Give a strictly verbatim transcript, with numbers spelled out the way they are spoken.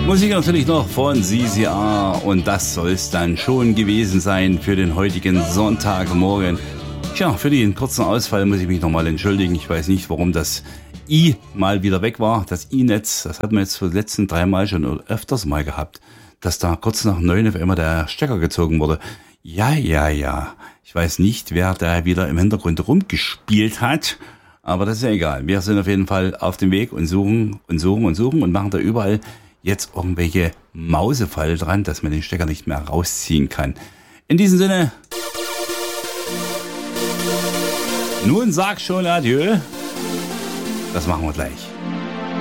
Musik natürlich noch von Z Z R und das soll es dann schon gewesen sein für den heutigen Sonntagmorgen. Tja, für den kurzen Ausfall muss ich mich nochmal entschuldigen. Ich weiß nicht, warum das I mal wieder weg war. Das I-Netz, das hatten wir jetzt für die letzten drei Mal schon öfters mal gehabt, dass da kurz nach neun auf einmal der Stecker gezogen wurde. Ja, ja, ja. Ich weiß nicht, wer da wieder im Hintergrund rumgespielt hat, aber das ist ja egal. Wir sind auf jeden Fall auf dem Weg und suchen und suchen und suchen und machen da überall jetzt irgendwelche Mausefall dran, dass man den Stecker nicht mehr rausziehen kann. In diesem Sinne, nun sag schon Adieu. Das machen wir gleich.